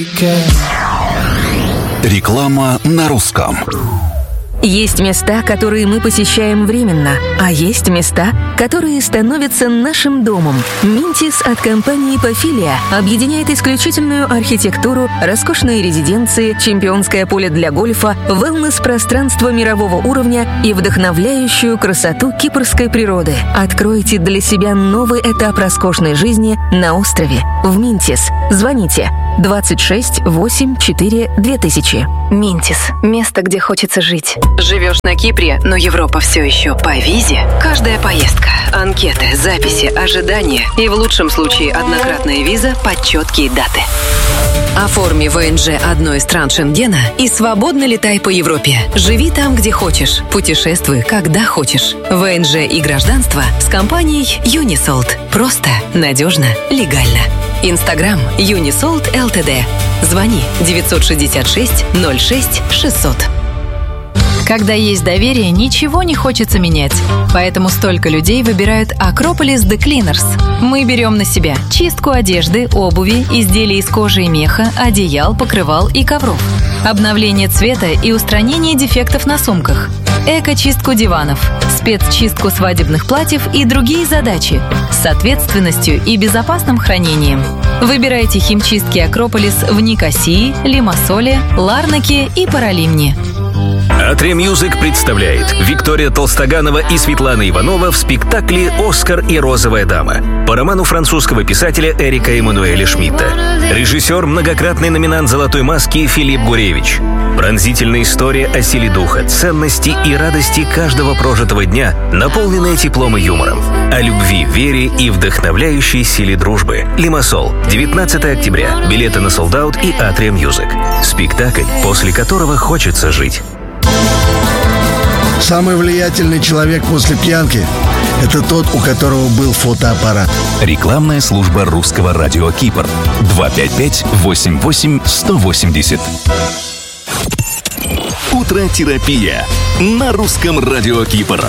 Реклама на русском. Есть места, которые мы посещаем временно, а есть места, которые становятся нашим домом. Минтис от компании «Пофилия» объединяет исключительную архитектуру, роскошные резиденции, чемпионское поле для гольфа, wellness-пространство мирового уровня и вдохновляющую красоту кипрской природы. Откройте для себя новый этап роскошной жизни на острове. В Минтис. Звоните 26 8 4 2000. Минтис. Место, где хочется жить. Живешь на Кипре, но Европа все еще по визе? Каждая поездка, анкеты, записи, ожидания и в лучшем случае однократная виза под четкие даты. Оформи ВНЖ одной из стран Шенгена и свободно летай по Европе. Живи там, где хочешь. Путешествуй, когда хочешь. ВНЖ и гражданство с компанией Unisold. Просто, надежно, легально. Инстаграм Unisold ЛТД. Звони 966 06 600. Когда есть доверие, ничего не хочется менять. Поэтому столько людей выбирают Acropolis The Cleaners. Мы берем на себя чистку одежды, обуви, изделий из кожи и меха, одеял, покрывал и ковров. Обновление цвета и устранение дефектов на сумках. Эко-чистку диванов, спецчистку свадебных платьев и другие задачи с ответственностью и безопасным хранением. Выбирайте химчистки Acropolis в Никосии, Лимассоле, Ларнаке и Паралимне. Атре Мьюзик представляет Виктория Толстоганова и Светлана Иванова в спектакле «Оскар и розовая дама» по роману французского писателя Эрика Эммануэля Шмидта. Режиссер, многократный номинант «Золотой маски» Филипп Гуревич. Пронзительная история о силе духа, ценности и радости каждого прожитого дня, наполненная теплом и юмором. О любви, вере и вдохновляющей силе дружбы. Лимассол. 19 октября. Билеты на Солдаут и Атре Мьюзик. Спектакль, после которого хочется жить. Самый влиятельный человек после пьянки – это тот, у которого был фотоаппарат. Рекламная служба русского радио Кипр. 255-88-180. Утротерапия на русском радио Кипр.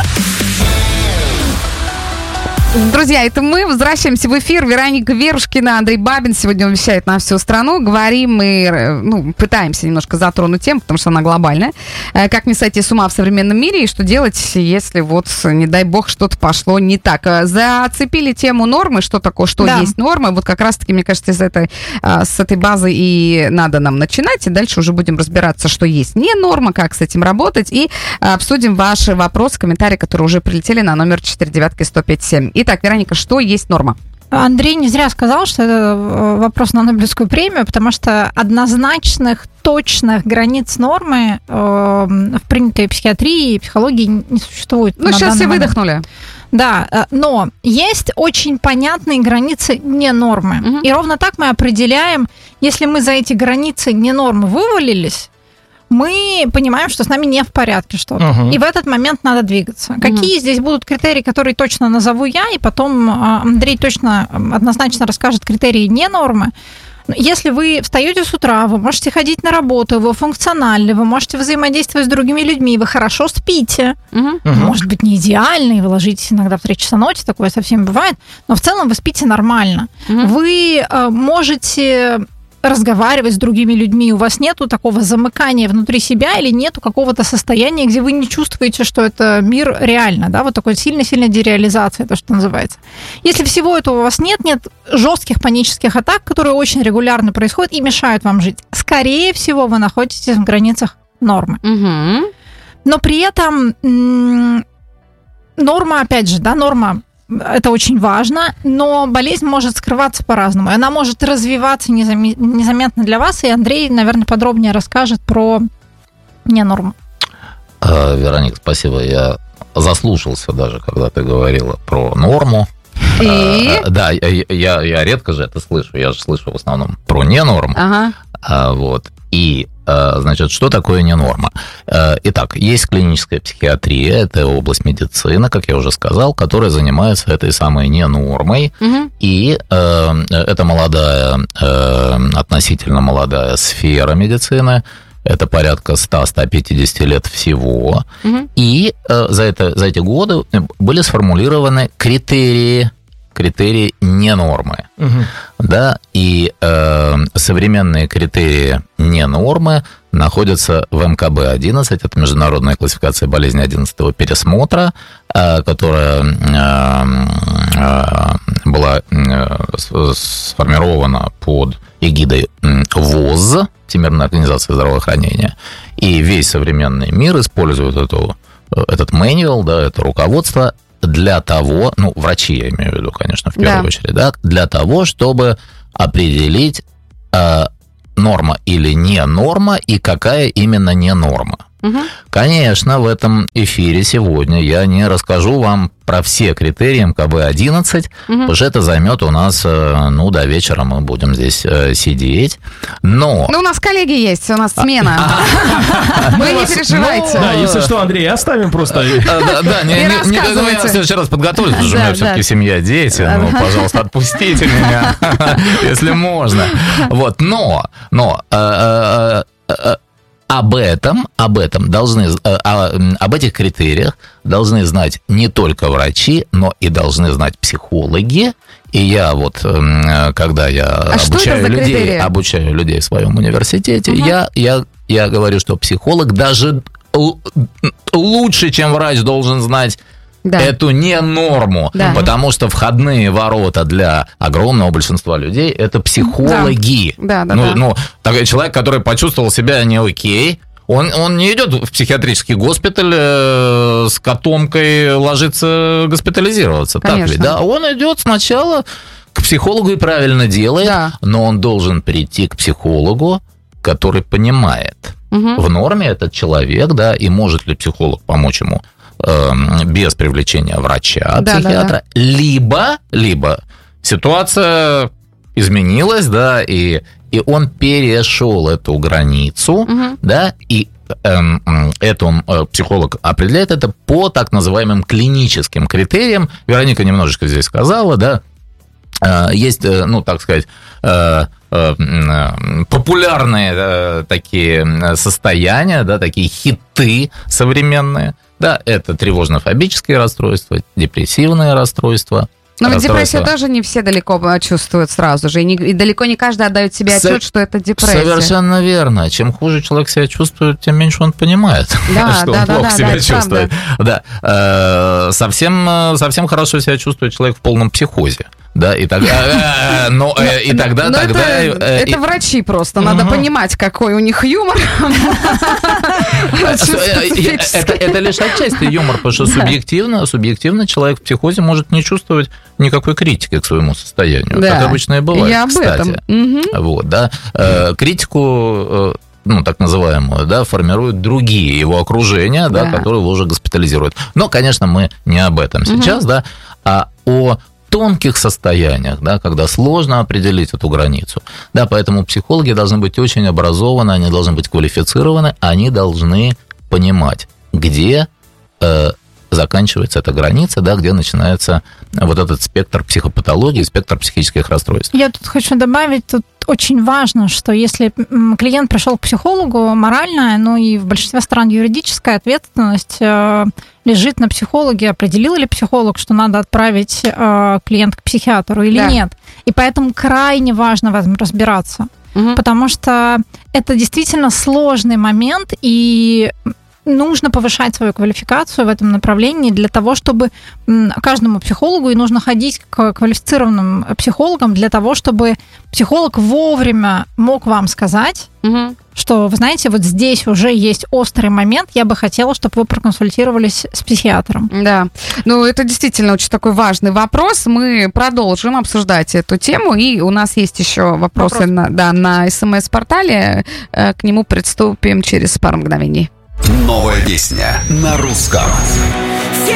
Друзья, это мы возвращаемся в эфир. Вероника Верушкина, Андрей Бабин сегодня вещает на всю страну. Говорим мы, пытаемся немножко затронуть тему, потому что она глобальная. Как не сойти с ума в современном мире и что делать, если не дай бог, что-то пошло не так. Зацепили тему нормы, что такое, что есть норма. Вот как раз-таки, мне кажется, с этой базы и надо нам начинать. И дальше уже будем разбираться, что есть не норма, как с этим работать. И обсудим ваши вопросы, комментарии, которые уже прилетели на номер 495-105-7. Итак, Вероника, что есть норма? Андрей не зря сказал, что это вопрос на Нобелевскую премию, потому что однозначных, точных границ нормы в принятой психиатрии и психологии не существует. Сейчас все выдохнули. Да, но есть очень понятные границы не нормы. Угу. И ровно так мы определяем, если мы за эти границы не нормы вывалились, мы понимаем, что с нами не в порядке что-то. И в этот момент надо двигаться. Какие здесь будут критерии, которые точно назову я, и потом Андрей точно однозначно расскажет критерии не нормы. Если вы встаете с утра, вы можете ходить на работу, вы функциональны, вы можете взаимодействовать с другими людьми, вы хорошо спите. Может быть, не идеально, и вы ложитесь иногда в 3 часа ночи, такое совсем бывает, но в целом вы спите нормально. Вы можете разговаривать с другими людьми, у вас нету такого замыкания внутри себя или нету какого-то состояния, где вы не чувствуете, что это мир реально, да, вот такой сильно-сильно дереализация, то, что называется. Если всего этого у вас нет жестких панических атак, которые очень регулярно происходят и мешают вам жить, скорее всего, вы находитесь в границах нормы. Но при этом норма, опять же, да, норма, это очень важно, но болезнь может скрываться по-разному. Она может развиваться незаметно для вас, и Андрей, наверное, подробнее расскажет про ненорму. Вероника, спасибо. Я заслушался даже, когда ты говорила про норму. Да, я редко же это слышу. Я же слышу в основном про ненорму. Вот. И, значит, что такое ненорма? Итак, есть клиническая психиатрия, это область медицины, как я уже сказал, которая занимается этой самой ненормой. И это относительно молодая сфера медицины. Это порядка 100-150 лет всего. И за эти годы были сформулированы критерии критерии не нормы. Да, и современные критерии не нормы находятся в МКБ-11, это международная классификация болезней 11-го пересмотра, которая была сформирована под эгидой ВОЗ, Всемирной организации здравоохранения, и весь современный мир использует этот manual, да, это руководство для того, ну, врачи, я имею в виду, конечно, в первую очередь, да, для того, чтобы определить, норма или не норма, и какая именно не норма. Конечно, в этом эфире сегодня я не расскажу вам про все критерии МКБ-11, потому что это займет у нас, ну, до вечера мы будем здесь сидеть, но... Ну, у нас коллеги есть, у нас смена. Вы не переживайте. Да, если что, Андрей, оставим просто... Да, я в следующий раз подготовлюсь, потому что у меня все-таки семья, дети, ну, пожалуйста, отпустите меня, если можно. Вот, но об этих критериях должны знать не только врачи, но и должны знать психологи. И я вот, когда я обучаю людей в своем университете, я говорю, что психолог даже лучше, чем врач, должен знать эту не норму, потому что входные ворота для огромного большинства людей это психологи. Ну, такой человек, который почувствовал себя не окей, он не идет в психиатрический госпиталь с котомкой ложиться госпитализироваться. Конечно. Так ведь, да? Он идет сначала к психологу и правильно делает, но он должен прийти к психологу, который понимает, в норме этот человек, да, и может ли психолог помочь ему без привлечения врача, психиатра, либо ситуация изменилась, да, и он перешел эту границу, да, и психолог определяет это по так называемым клиническим критериям. Вероника немножечко здесь сказала, да, есть, ну, так сказать, популярные такие состояния, да, такие хиты современные, да, это тревожно-фобические расстройства, депрессивные расстройства. Но ведь депрессию тоже не все далеко чувствуют сразу же, и далеко не каждый отдает себе отчет, что это депрессия. Совершенно верно. Чем хуже человек себя чувствует, тем меньше он понимает, что он плохо себя чувствует. Да. Совсем хорошо себя чувствует человек в полном психозе. Да, и тогда... Это врачи просто. Надо понимать, какой у них юмор. Это лишь отчасти юмор, потому что субъективно человек в психозе может не чувствовать никакой критики к своему состоянию. Как обычно и бывает, кстати. Вот, да. Критику... ну, так называемую, да, формируют другие его окружения, да, которые его уже госпитализируют. Но, конечно, мы не об этом сейчас, да, а о тонких состояниях, да, когда сложно определить эту границу. Да, поэтому психологи должны быть очень образованы, они должны быть квалифицированы, они должны понимать, где заканчивается эта граница, да, где начинается вот этот спектр психопатологии, спектр психических расстройств. Я тут хочу добавить, тут очень важно, что если клиент пришел к психологу, моральная, ну и в большинстве стран юридическая ответственность лежит на психологе, определил ли психолог, что надо отправить клиента к психиатру или нет. И поэтому крайне важно в этом разбираться, потому что это действительно сложный момент, и нужно повышать свою квалификацию в этом направлении для того, чтобы каждому психологу, и нужно ходить к квалифицированным психологам для того, чтобы психолог вовремя мог вам сказать, что, вы знаете, вот здесь уже есть острый момент, я бы хотела, чтобы вы проконсультировались с психиатром. Да, ну это действительно очень такой важный вопрос. Мы продолжим обсуждать эту тему, и у нас есть еще вопросы на СМС-портале. К нему приступим через пару мгновений. Новая песня на русском.